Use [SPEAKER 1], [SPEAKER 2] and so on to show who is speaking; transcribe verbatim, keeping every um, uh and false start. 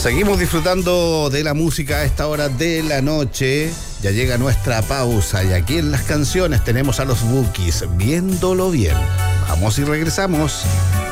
[SPEAKER 1] Seguimos disfrutando de la música a esta hora de la noche. Ya llega nuestra pausa y aquí en las canciones tenemos a los Bukis, Viéndolo Bien. Vamos y regresamos.